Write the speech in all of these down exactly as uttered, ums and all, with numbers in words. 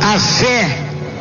A fé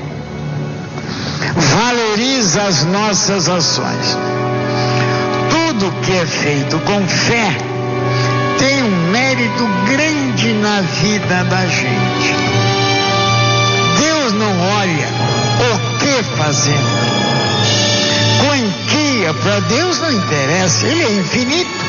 valoriza as nossas ações. Tudo que é feito com fé tem um mérito grande na vida da gente. Deus não olha o que fazemos. Quantia para Deus não interessa, Ele é infinito.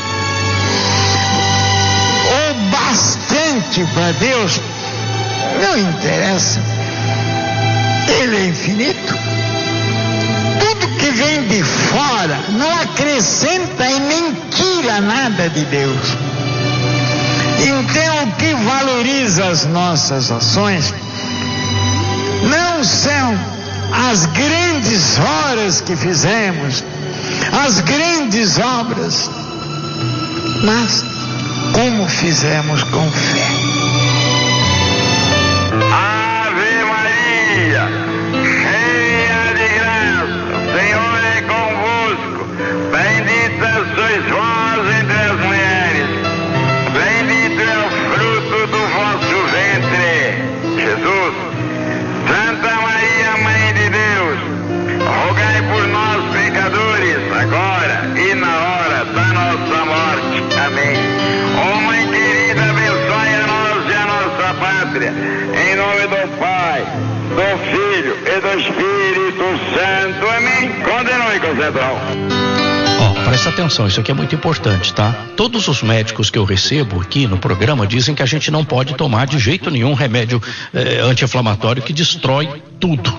O bastante para Deus não interessa, Ele é infinito. Tudo que vem de fora não acrescenta e nem tira nada de Deus. Então, o que valoriza as nossas ações não são as grandes horas que fizemos, as grandes obras, mas como fizemos com fé. Ave Maria, cheia de graça, o Senhor é convosco. Bendita sois vós entre as mulheres. Bendito é o fruto do vosso ventre, Jesus. Santa Maria, Mãe de Deus, rogai por nós, pecadores, agora e na hora da nossa morte. Amém. Ó Mãe querida, abençoe a nós e a nossa pátria. Em nome do Pai, do Filho e do Espírito Santo. Amém. Continue, Concentral. Ó, oh, presta atenção, isso aqui é muito importante, tá? Todos os médicos que eu recebo aqui no programa dizem que a gente não pode tomar de jeito nenhum remédio eh, anti-inflamatório que destrói tudo.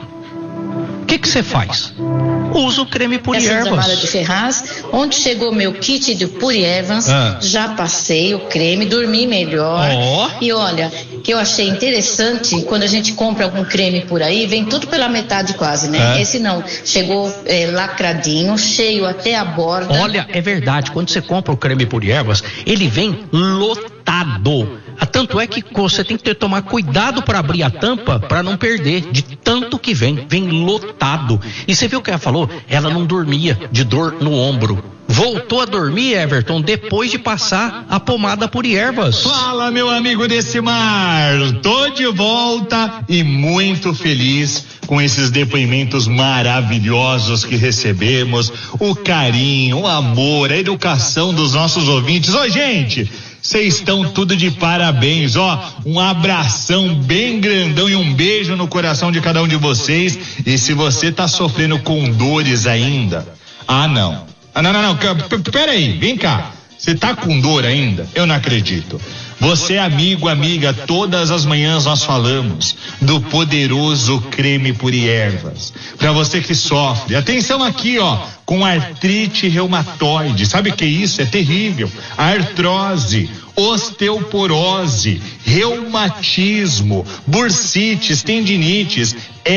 O que que você faz? Usa o creme Puri Essa Ervas. Essa de Ferraz, onde chegou meu kit de Puri Ervas, ah. já passei o creme, dormi melhor. Oh. E olha, que eu achei interessante, quando a gente compra algum creme por aí, vem tudo pela metade quase, né? É. Esse não, chegou é, lacradinho, cheio até a borda. Olha, é verdade, quando você compra o creme Puri Ervas, ele vem lotado. Tanto é que você tem que ter, tomar cuidado para abrir a tampa para não perder, de tanto que vem, vem lotado. E você viu o que ela falou? Ela não dormia de dor no ombro. Voltou a dormir, Everton, depois de passar a pomada Puri Ervas. Fala, meu amigo Decimar, tô de volta e muito feliz com esses depoimentos maravilhosos que recebemos, o carinho, o amor, a educação dos nossos ouvintes. Ô, gente, vocês estão tudo de parabéns, ó, um abração bem grandão e um beijo no coração de cada um de vocês. E se você tá sofrendo com dores ainda, ah não, ah não, não, não, pera aí, vem cá, você tá com dor ainda? Eu não acredito. Você, amigo, amiga, todas as manhãs nós falamos do poderoso creme Puri Ervas. Para você que sofre, atenção aqui, ó, com artrite reumatoide, sabe o que é isso? É terrível. Artrose, osteoporose, reumatismo, bursites, tendinites,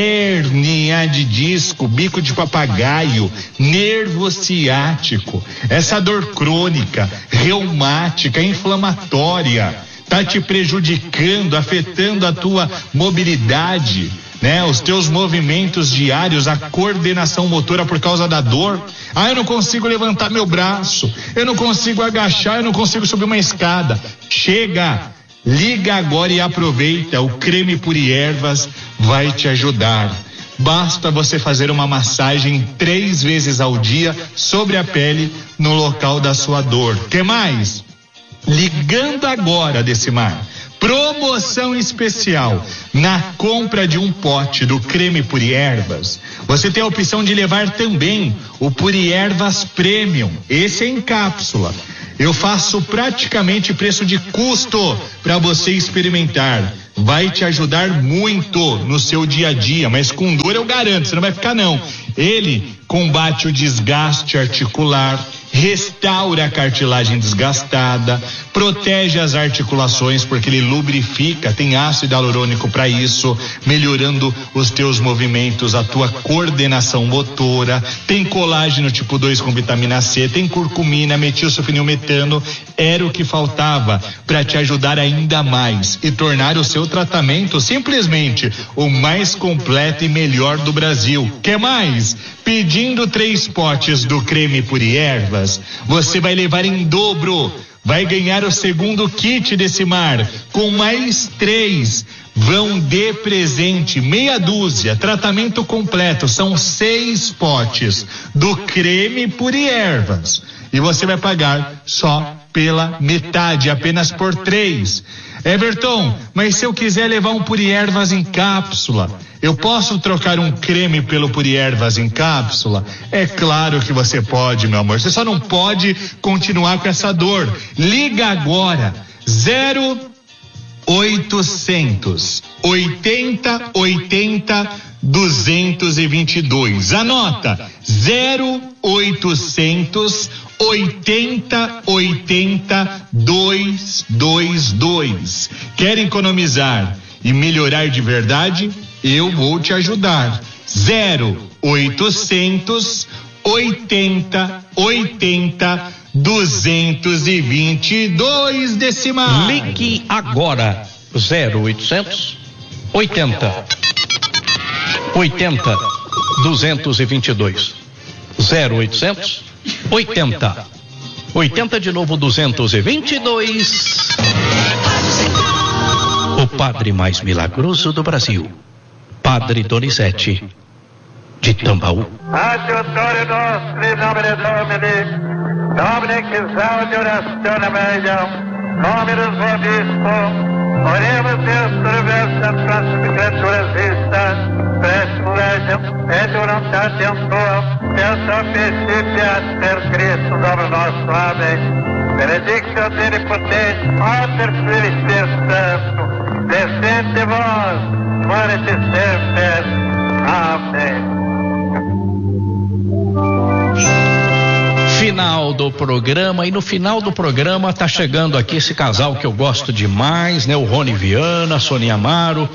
hérnia de disco, bico de papagaio, nervo ciático, essa dor crônica, reumática, inflamatória, tá te prejudicando, afetando a tua mobilidade, né? Os teus movimentos diários, a coordenação motora por causa da dor. Ah, eu não consigo levantar meu braço, eu não consigo agachar, eu não consigo subir uma escada. Chega, liga agora e aproveita, o creme Puri Ervas vai te ajudar. Basta você fazer uma massagem três vezes ao dia sobre a pele no local da sua dor. Que mais? Ligando agora, Decimar, promoção especial na compra de um pote do creme Puri Ervas, você tem a opção de levar também o Puri Ervas Premium, esse é em cápsula. Eu faço praticamente preço de custo para você experimentar. Vai te ajudar muito no seu dia a dia, mas com dor eu garanto, você não vai ficar não. Ele combate o desgaste articular, restaura a cartilagem desgastada, protege as articulações porque ele lubrifica, tem ácido hialurônico para isso, melhorando os teus movimentos, a tua coordenação motora, tem colágeno tipo dois com vitamina C, tem curcumina, metilsulfonilmetano, era o que faltava para te ajudar ainda mais e tornar o seu tratamento simplesmente o mais completo e melhor do Brasil. Quer mais? Pedindo três potes do creme Puri Ervas, você vai levar em dobro vai ganhar o segundo kit desse mar, com mais três. Vão de presente, meia dúzia, tratamento completo, são seis potes do creme Puri Ervas. E você vai pagar só pela metade, apenas por três. Everton, mas se eu quiser levar um Puri Ervas em cápsula, eu posso trocar um creme pelo Puri Ervas em cápsula? É claro que você pode, meu amor. Você só não pode continuar com essa dor. Liga agora, zero oitocentos oitenta oitenta duzentos e vinte e dois. Anota, zero oitocentos oitenta oitenta duzentos e vinte e dois. Quer economizar e melhorar de verdade? Eu vou te ajudar. zero oitocentos oitenta oitenta duzentos e vinte e dois decimais. Ligue agora. zero oitocentos oitenta oitenta duzentos e vinte e dois. zero oitocentos oitenta oitenta de novo duzentos e vinte e dois. O padre mais milagroso do Brasil, Padre Donizete de Tambaú. Adiutore nostri nomine Domini, Domine che salve orazione medium, nominus vobisco, oremus Deus versa transum creaturas vistas, prestum legem, et voluntatem tuam, et sapientiam per Christum Domino nostro. Amém. Benedictio Omnipotens, Pater Filii Spiritus Sanctus, descende vos, morete semper. Amém. Final do programa, e no final do programa tá chegando aqui esse casal que eu gosto demais, né? O Rony Viana, a Soninha Amaro.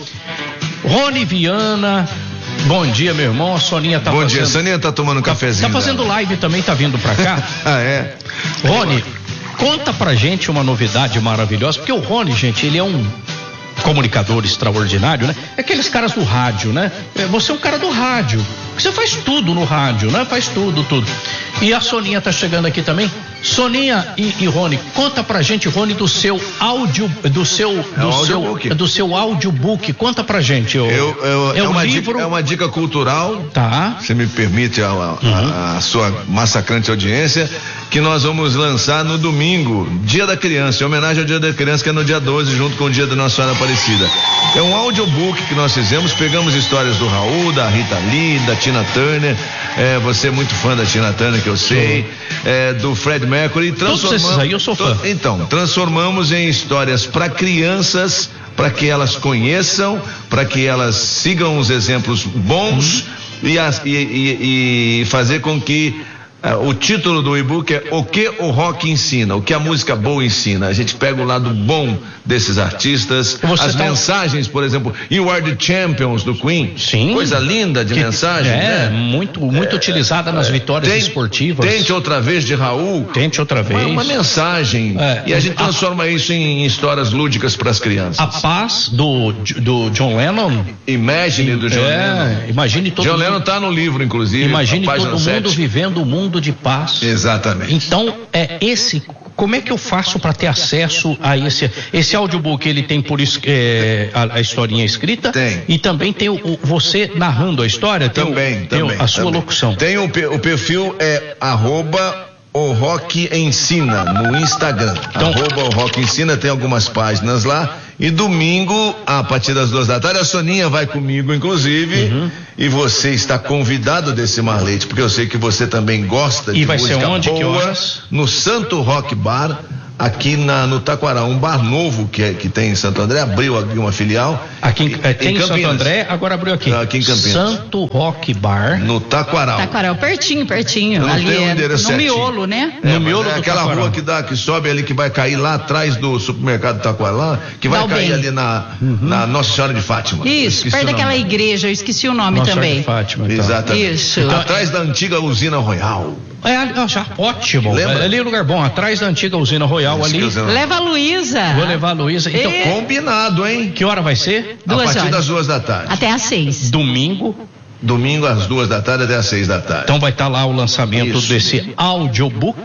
Rony Viana, bom dia, meu irmão. A Soninha tá bom fazendo... dia, a Soninha tá tomando um tá, cafezinho. Tá fazendo dela. Live também, tá vindo pra cá. Ah, é? Rony, conta pra gente uma novidade maravilhosa, porque o Rony, gente, ele é um comunicador extraordinário, né? É aqueles caras do rádio, né? Você é um cara do rádio. Você faz tudo no rádio, né? Faz tudo, tudo. E a Soninha tá chegando aqui também. Soninha e, e Rony, conta pra gente, Rony, do seu áudio, do seu, do é seu, do seu audiobook. Conta pra gente. O, eu, eu, é, é, um uma livro... dica, é uma dica cultural. Tá. Você me permite a, a, uhum. a, a sua massacrante audiência, que nós vamos lançar no domingo, Dia da Criança, em homenagem ao Dia da Criança, que é no dia doze, junto com o Dia da Nossa Senhora Aparecida. É um audiobook que nós fizemos, pegamos histórias do Raul, da Rita Lee, da Tina Turner, é, você é muito fã da Tina Turner, que eu sei, é, do Fred Mercury. Todos esses aí eu sou fã. To, então, transformamos em histórias para crianças, para que elas conheçam, para que elas sigam os exemplos bons uhum. e, as, e, e, e fazer com que Uh, o título do e-book é O que o rock ensina, o que a música boa ensina. A gente pega o lado bom desses artistas, Você as tá... mensagens, por exemplo, You Are the Champions do Queen. Sim. Coisa linda de que, mensagem. É, né? muito, muito é, utilizada nas vitórias tente, esportivas. Tente outra vez de Raul. Tente outra vez. Uma, uma mensagem. É, e a gente transforma a... isso em, em histórias lúdicas para as crianças. A Paz do, do John Lennon. Imagine do John é, Lennon. Imagine todo John mundo... Lennon está no livro, inclusive. Imagine todo mundo sete. vivendo o mundo de paz. Exatamente. Então, é esse. Como é que eu faço para ter acesso a esse esse audiobook? Ele tem por isso é, a, a historinha escrita? Tem. E também tem o, o, você narrando a história? Tem também, o, também. Tem a sua também. locução. Tem o, o perfil é arroba o Rock Ensina no Instagram. Então, arroba o Rock Ensina, tem algumas páginas lá. E domingo, a partir das duas da tarde, a Soninha vai comigo, inclusive. Uhum. E você está convidado desse Mar Leite, porque eu sei que você também gosta e de vai música ser onde, boa. Que horas? No Santo Rock Bar, aqui na, no Taquaral, um bar novo que, é, que tem em Santo André, abriu aqui uma filial. Aqui em, é, tem em Santo André, agora abriu aqui. Aqui em Campinas. Santo Rock Bar. No Taquaral. Taquaral, pertinho, pertinho. Não ali tem um é, endereço no certinho. miolo, né? É, no miolo é do aquela Taquaral. rua que dá, que sobe ali, que vai cair lá atrás do supermercado Taquaral, que vai Dá cair bem. ali na, uhum. na Nossa Senhora de Fátima. Isso, perto daquela igreja, eu esqueci o nome Nossa também. Senhora de Fátima. Então. Exatamente. Isso. Então, atrás da antiga usina Royal. É, já, ótimo. Lembra? Ali é lugar bom, atrás da antiga usina Royal ali. Leva a Luísa. Vou levar a Luísa. Então, E... Combinado, hein? Que hora vai ser? Duas a partir horas. das duas da tarde. Até às seis. Domingo. Domingo às duas da tarde até às seis da tarde. Então vai estar lá o lançamento Isso. desse audiobook.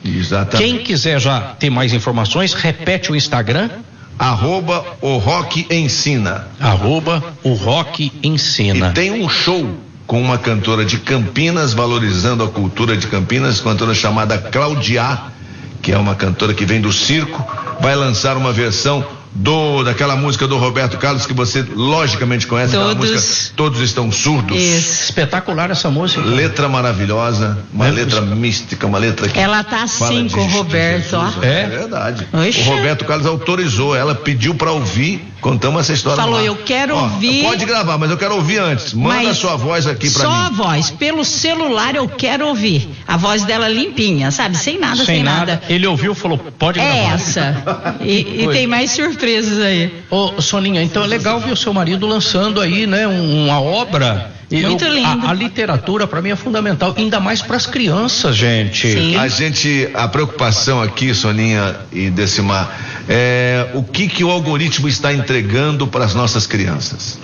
Exatamente. Quem quiser já ter mais informações, repete o Instagram. Arroba o Rock Ensina. Arroba o Rock Ensina. E tem um show com uma cantora de Campinas, valorizando a cultura de Campinas, cantora chamada Claudia, que é uma cantora que vem do circo, vai lançar uma versão do daquela música do Roberto Carlos que você logicamente conhece. Todos. Aquela música Todos Estão Surdos. Isso. Espetacular essa música. Letra maravilhosa, uma é letra isso. mística, uma letra que ela tá assim com o Roberto, ó. É, é verdade. Oxe. O Roberto Carlos autorizou, ela pediu pra ouvir, contamos essa história. Falou, eu quero ó, ouvir. Pode gravar, mas eu quero ouvir antes. Manda mas a sua voz aqui pra só mim. Só a voz, pelo celular eu quero ouvir. A voz dela limpinha, sabe? Sem nada, sem, sem nada. nada. Ele ouviu, falou, pode gravar. É essa. E, e tem mais surpresas aí. Ô, Soninha, então é legal ver o seu marido lançando aí, né, uma obra. Muito eu, lindo. A, a literatura para mim é fundamental, ainda mais para as crianças, gente. Sim. A gente, a preocupação aqui, Soninha e Decimar, é o que que o algoritmo está entregando para as nossas crianças.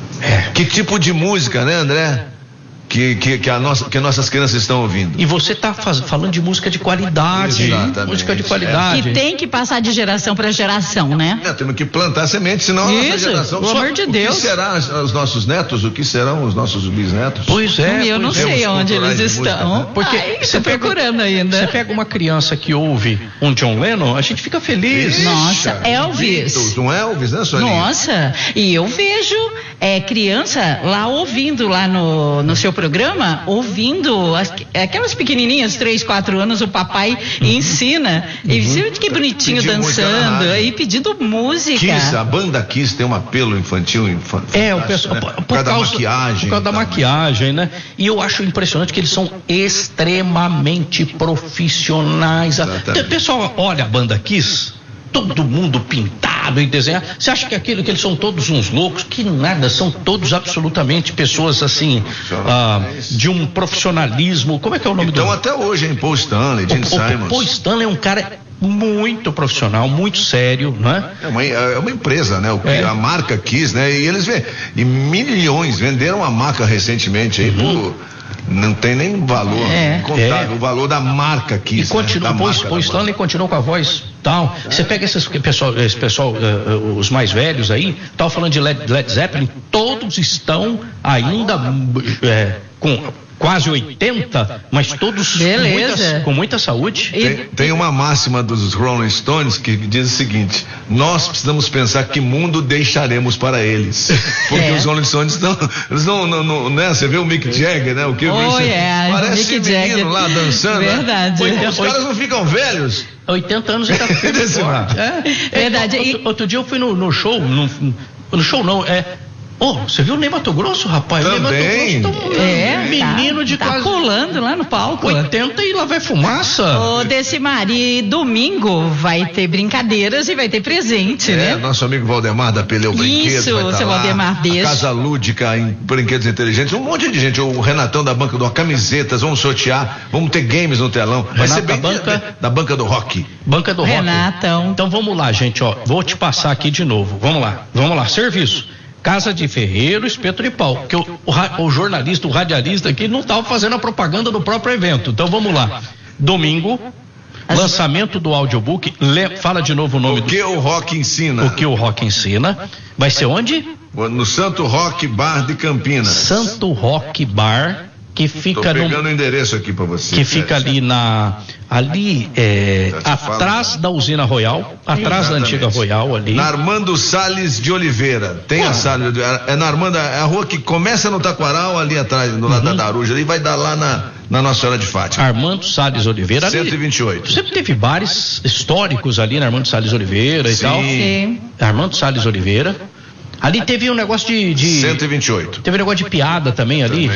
É. Que tipo de música, né, André? Que, que, que, a nossa, que nossas crianças estão ouvindo. E você está falando de música de qualidade. Exatamente. Música de qualidade. Que tem que passar de geração para geração, né? É, temos que plantar semente, senão Isso, a nossa geração. pelo amor de o Deus. que será os nossos netos? O que serão os nossos bisnetos? Pois é. Eu não pois sei é. onde eles estão. Música, né? Porque Ai, você tô procurando ainda. Você pega uma criança que ouve um John Lennon, a gente fica feliz. Nossa, Elvis. Beatles, um Elvis, né, Soninha? Nossa, e eu vejo é, criança lá ouvindo lá no, no seu programa, ouvindo as, aquelas pequenininhas, três, quatro anos, o papai ensina. Uhum. E você que bonitinho Pediu dançando e pedindo música. Kiss, a banda Kiss tem um apelo infantil infantil. É, o pessoal, né? por, por causa da maquiagem. Por causa da maquiagem, né? E eu acho impressionante que eles são extremamente profissionais. O pessoal olha a banda Kiss, todo mundo pintado e desenhado. Você acha que aquilo que eles são todos uns loucos? Que nada, são todos absolutamente pessoas assim, ah, de um profissionalismo. Como é que é o nome então, do... até hoje, hein? Paul Stanley, Gene Simons. O Paul Stanley é um cara muito profissional, muito sério, não é? É uma, é uma empresa, né? O que é. a marca Kiss, né? E eles vê, e milhões venderam a marca recentemente aí uhum. por não tem nem valor é, contável, é. o valor da marca Kiss. E continua, né? pois, pois Stanley continuou com a voz tal. É. Você pega esses pessoal, esse pessoal uh, uh, os mais velhos aí, tal falando de Led, Led Zeppelin, todos estão ainda uh, com quase oitenta, mas todos com muita, com muita saúde. Tem, tem uma máxima dos Rolling Stones que diz o seguinte: nós precisamos pensar que mundo deixaremos para eles. Porque é. os Rolling Stones estão, eles não, não, não, né? Você vê o Mick Jagger, né? O que oh, yeah. parece Mick menino Jagger. lá dançando. Verdade. Né? Os caras não ficam velhos. oitenta anos e tá é. Verdade. É, outro, outro dia eu fui no, no show, no, no show não, é. Oh, você viu o Ney Mato Grosso, rapaz? Também. O Ney Mato Grosso tá um é, menino tá, de tá quase... pulando lá no palco. oitenta e lá vai fumaça. Ô, Decimar, e domingo vai ter brincadeiras e vai ter presente, é, né? Nosso amigo Valdemar da Peleu Brinquedos. Isso, vai tá seu lá. Valdemar deixa. A Casa Lúdica em Brinquedos Inteligentes, um monte de gente. O Renatão da banca do camisetas, vamos sortear, vamos ter games no telão. Vai Renato ser bem da banca, da, da banca do rock. Banca do Renatão. rock. Então vamos lá, gente, ó. Vou te passar aqui de novo. Vamos lá, vamos lá. Serviço. Casa de Ferreiro, Espeto de Pau, que o, o, o jornalista, o radialista aqui não estava fazendo a propaganda do próprio evento. Então vamos lá. Domingo, As... lançamento do audiobook. Le, fala de novo o nome. O que do... o rock ensina. O que o rock ensina. Vai ser onde? No Santo Rock Bar de Campinas. Santo Rock Bar, que fica Tô pegando no, o endereço aqui para você. Que fica ali na ali é, atrás da usina Royal, atrás Exatamente. da antiga Royal ali. Na Armando Salles de Oliveira. Tem Ué. a Salles de Oliveira. É na Armando, é a rua que começa no Taquaral, ali atrás, do lado uhum. da Daruja, ali vai dar lá na, na Nossa Senhora de Fátima. Armando Salles Oliveira. cento e vinte e oito. Ali, sempre teve bares históricos ali na Armando Salles Oliveira e Sim. tal. Sim. Armando Salles Oliveira. Ali teve um negócio de, de. cento e vinte e oito. Teve um negócio de piada também ali.